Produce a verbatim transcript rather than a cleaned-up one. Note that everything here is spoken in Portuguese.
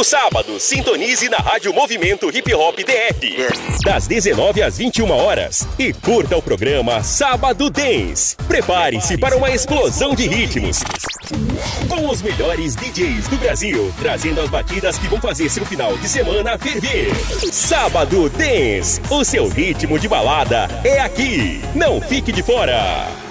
sábado, sintonize na Rádio Movimento Hip Hop D F. Das dezenove às vinte e uma horas. E curta o programa Sábado Dance. Prepare-se para uma explosão de ritmos. Com os melhores D Js do Brasil, trazendo as batidas que vão fazer seu final de semana ferver. Sábado Dance. O seu ritmo de balada é aqui. Não fique de fora.